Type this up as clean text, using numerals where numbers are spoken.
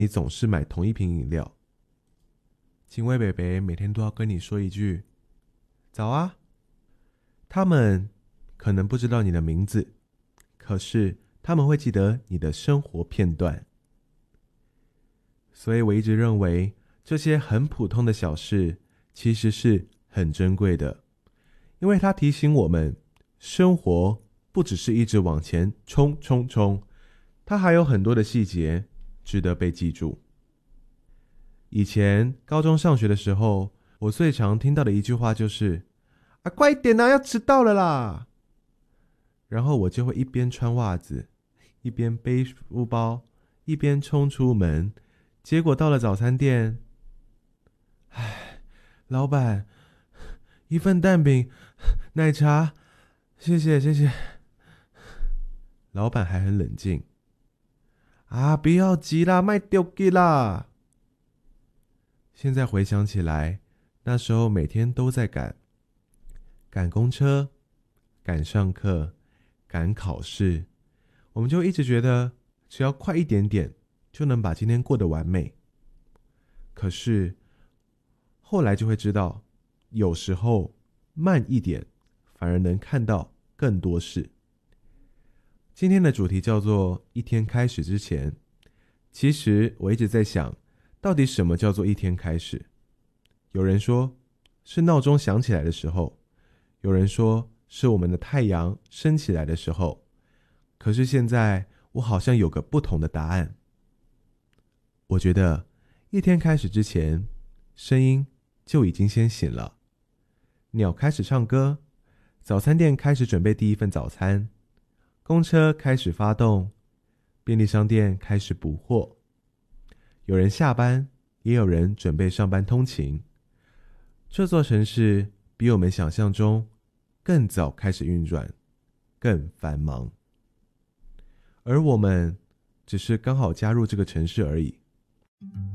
你总是买同一瓶饮料。警卫北北每天都要跟你说一句早啊。他们可能不知道你的名字，可是他们会记得你的生活片段。所以我一直认为这些很普通的小事其实是很珍贵的，因为它提醒我们生活不只是一直往前冲冲冲，它还有很多的细节值得被记住。以前高中上学的时候，我最常听到的一句话就是快一点啊，要迟到了啦。然后我就会一边穿袜子，一边背书包，一边冲出门。结果到了早餐店，老板，一份蛋饼，奶茶，谢谢谢谢。老板还很冷静，不要急啦，卖丢给啦。现在回想起来，那时候每天都在赶公车，赶上课，赶考试，我们就一直觉得只要快一点点就能把今天过得完美。可是后来就会知道，有时候慢一点反而能看到更多事。今天的主题叫做一天开始之前。其实我一直在想，到底什么叫做一天开始？有人说是闹钟响起来的时候，有人说是我们的太阳升起来的时候。可是现在我好像有个不同的答案。我觉得一天开始之前，声音就已经先醒了。鸟开始唱歌，早餐店开始准备第一份早餐，公车开始发动，便利商店开始补货。有人下班，也有人准备上班通勤。这座城市比我们想象中更早开始运转，更繁忙。而我们只是刚好加入这个城市而已。